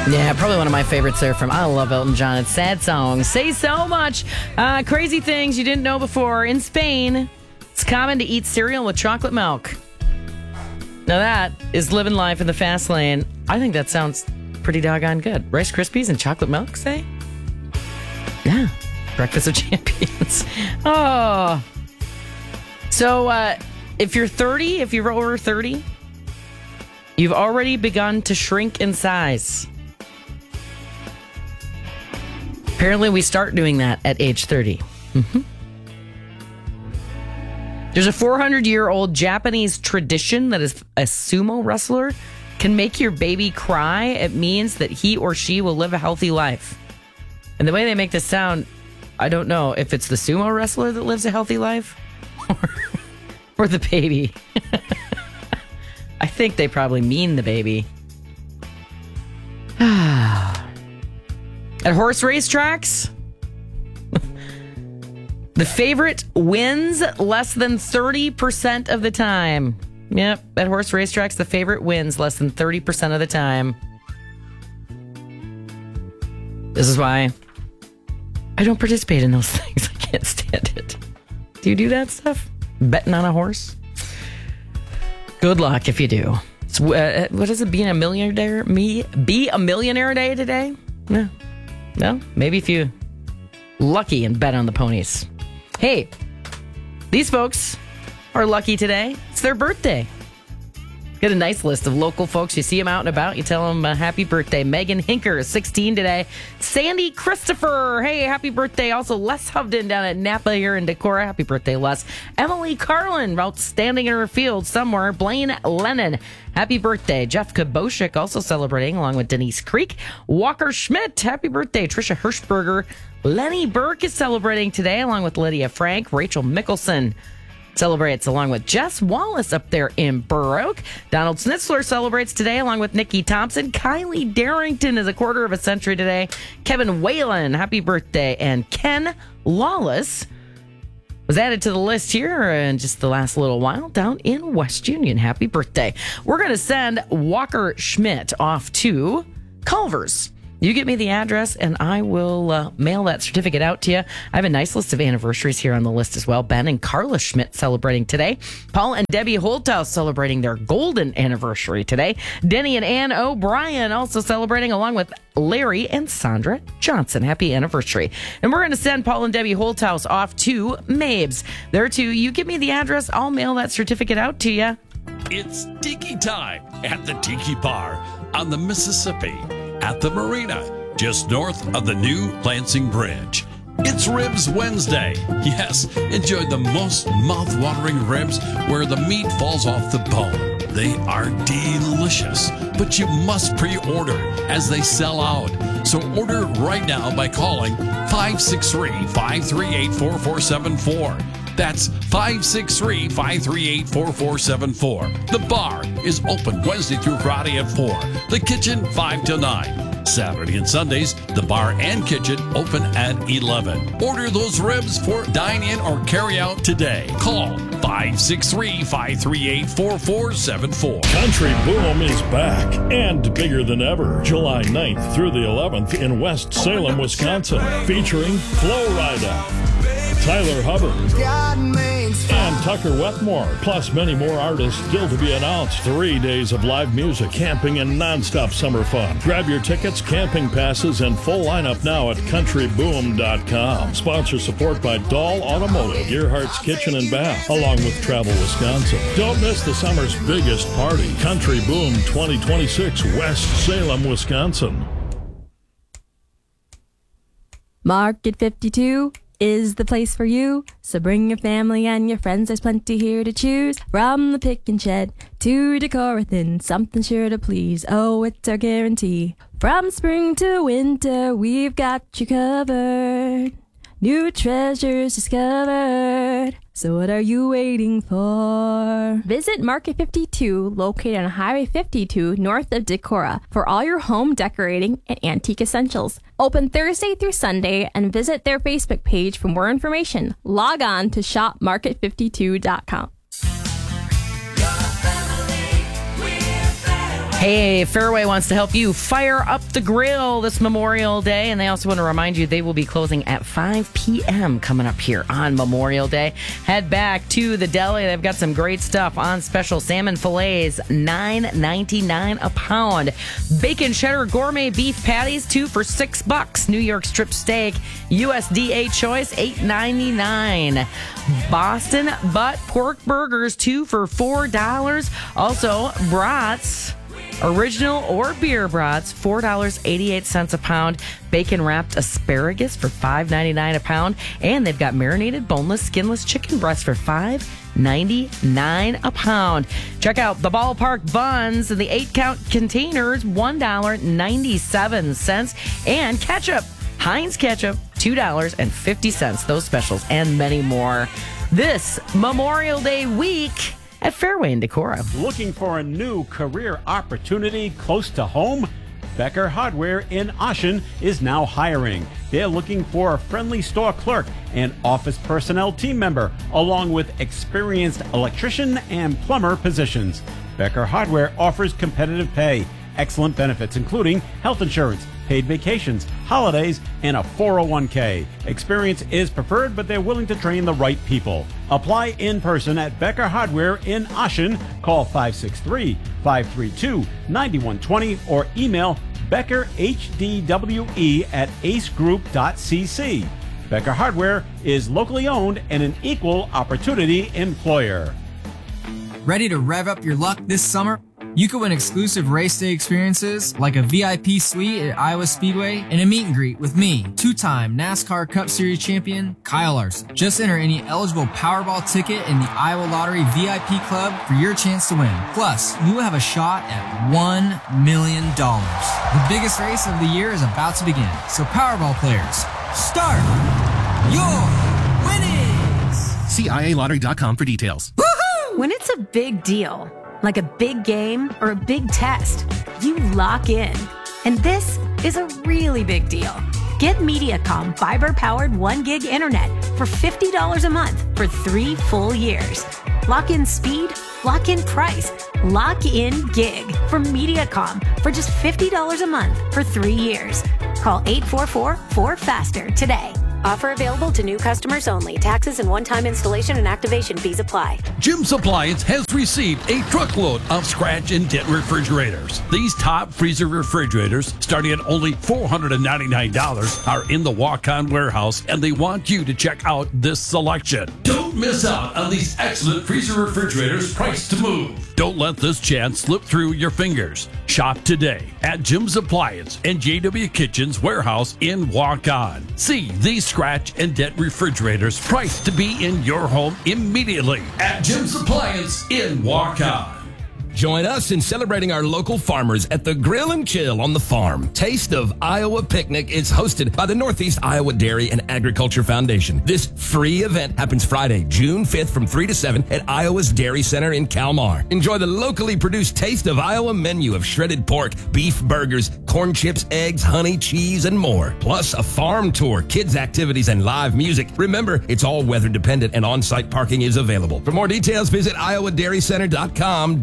Yeah, probably one of my favorites there from I love Elton John. It's Sad Song. Say so much. Crazy things you didn't know before. In Spain, it's common to eat cereal with chocolate milk. Now that is living life in the fast lane. I think that sounds pretty doggone good. Rice Krispies and chocolate milk, say? Yeah. Breakfast of Champions. Oh. So, if you're 30, if you're over 30, you've already begun to shrink in size. Apparently, we start doing that at age 30. Mm-hmm. There's a 400-year-old Japanese tradition that is a sumo wrestler can make your baby cry. It means that he or she will live a healthy life. And the way they make this sound, I don't know if it's the sumo wrestler that lives a healthy life or the baby. I think they probably mean the baby. At horse race tracks, the favorite wins less than 30% of the time. Yep, at horse racetracks, the favorite wins less than 30% of the time. This is why I don't participate in those things. I can't stand it. Do you do that stuff? Betting on a horse? Good luck if you do. What is it, being a millionaire? Be a millionaire day today? No. No? Maybe if you lucky and bet on the ponies. Hey, these folks are lucky today. It's their birthday. Get a nice list of local folks. You see them out and about. You tell them happy birthday. Megan Hinker is 16 today. Sandy Christopher. Hey, happy birthday. Also, Les Hovden down at Napa here in Decorah. Happy birthday, Les. Emily Carlin, outstanding in her field somewhere. Blaine Lennon. Happy birthday. Jeff Kaboshik also celebrating along with Denise Creek. Walker Schmidt. Happy birthday. Trisha Hirschberger. Lenny Burke is celebrating today along with Lydia Frank. Rachel Mickelson celebrates along with Jess Wallace up there in Burr Oak. Donald Schnitzler celebrates today along with Nikki Thompson. Kylie Darrington is a quarter of a century today. Kevin Whalen, happy birthday. And Ken Lawless was added to the list here in just the last little while down in West Union. Happy birthday. We're going to send Walker Schmidt off to Culver's. You get me the address, and I will mail that certificate out to you. I have a nice list of anniversaries here on the list as well. Ben and Carla Schmidt celebrating today. Paul and Debbie Holthouse celebrating their golden anniversary today. Denny and Ann O'Brien also celebrating along with Larry and Sandra Johnson. Happy anniversary. And we're going to send Paul and Debbie Holthouse off to Mabes. There too, you give me the address, I'll mail that certificate out to you. It's Tiki time at the Tiki Bar on the Mississippi. At the marina, just north of the new Lansing Bridge. It's Ribs Wednesday. Yes, enjoy the most mouth-watering ribs where the meat falls off the bone. They are delicious, but you must pre-order as they sell out. So order right now by calling 563-538-4474. That's 563-538-4474. The bar is open Wednesday through Friday at 4. The kitchen 5 till 9. Saturday and Sundays, the bar and kitchen open at 11. Order those ribs for dine-in or carry-out today. Call 563-538-4474. Country Boom is back and bigger than ever. July 9th through the 11th in West Salem, Wisconsin. Featuring Flo Rida, Tyler Hubbard, and Tucker Wetmore, plus many more artists still to be announced. 3 days of live music, camping, and nonstop summer fun. Grab your tickets, camping passes, and full lineup now at countryboom.com. Sponsor support by Dahl Automotive, Gearhart's Kitchen and Bath, along with Travel Wisconsin. Don't miss the summer's biggest party, Country Boom 2026, West Salem, Wisconsin. Market 52 is the place for you. So bring your family and your friends, there's plenty here to choose. From the pick and shed to Decorathin, something sure to please. Oh, it's our guarantee. From spring to winter, we've got you covered. New treasures discovered. So what are you waiting for? Visit Market 52, located on Highway 52, north of Decorah, for all your home decorating and antique essentials. Open Thursday through Sunday, and visit their Facebook page for more information. Log on to shopmarket52.com. Hey, Fairway wants to help you fire up the grill this Memorial Day, and they also want to remind you they will be closing at 5 p.m. coming up here on Memorial Day. Head back to the deli. They've got some great stuff on special. Salmon fillets, $9.99 a pound. Bacon cheddar gourmet beef patties, 2 for $6. New York strip steak, USDA choice, $8.99. Boston butt pork burgers, 2 for $4. Also, brats, original or beer brats, $4.88 a pound. Bacon wrapped asparagus for $5.99 a pound. And they've got marinated, boneless, skinless chicken breasts for $5.99 a pound. Check out the ballpark buns in the 8-count containers, $1.97. And ketchup, Heinz ketchup, $2.50. Those specials and many more this Memorial Day week at Fairway in Decorah. Looking for a new career opportunity close to home? Becker Hardware in Ashen is now hiring. They're looking for a friendly store clerk and office personnel team member, along with experienced electrician and plumber positions. Becker Hardware offers competitive pay, excellent benefits, including health insurance, paid vacations, holidays, and a 401k. Experience is preferred, but they're willing to train the right people. Apply in person at Becker Hardware in Ashen. Call 563-532-9120 or email beckerhdwe@acegroup.cc. Becker Hardware is locally owned and an equal opportunity employer. Ready to rev up your luck this summer? You could win exclusive race day experiences like a VIP suite at Iowa Speedway and a meet and greet with me, 2-time NASCAR Cup Series champion Kyle Larson. Just enter any eligible Powerball ticket in the Iowa Lottery VIP Club for your chance to win. Plus, you will have a shot at $1 million. The biggest race of the year is about to begin. So Powerball players, start your winnings! See IALottery.com for details. Woohoo! When it's a big deal, like a big game or a big test, you lock in. And this is a really big deal. Get Mediacom fiber-powered 1 gig internet for $50 a month for 3 full years. Lock in speed, lock in price, lock in gig from Mediacom for just $50 a month for 3 years. Call 844-4FASTER today. Offer available to new customers only. Taxes and one-time installation and activation fees apply. Jim's Appliance has received a truckload of scratch and dent refrigerators. These top freezer refrigerators, starting at only $499, are in the walk-on warehouse, and they want you to check out this selection. Don't miss out on these excellent freezer refrigerators priced to move. Don't let this chance slip through your fingers. Shop today at Jim's Appliance and JW Kitchen's warehouse in Walk-On. See these scratch and dent refrigerators priced to be in your home immediately at Jim's Appliance in Walk-On. Join us in celebrating our local farmers at the Grill and Chill on the Farm. Taste of Iowa Picnic is hosted by the Northeast Iowa Dairy and Agriculture Foundation. This free event happens Friday, June 5th from 3 to 7 at Iowa's Dairy Center in Kalmar. Enjoy the locally produced Taste of Iowa menu of shredded pork, beef burgers, corn chips, eggs, honey, cheese, and more. Plus a farm tour, kids activities, and live music. Remember, it's all weather dependent and on-site parking is available. For more details, visit iowadairycenter.com.